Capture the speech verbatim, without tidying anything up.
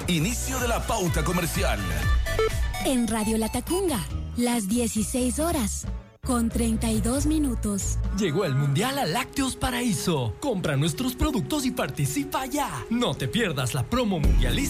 Inicio de la pauta comercial. En Radio La Tacunga, las dieciséis horas, con treinta y dos minutos. Llegó el Mundial a Lácteos Paraíso. Compra nuestros productos y participa ya. No te pierdas la promo mundialista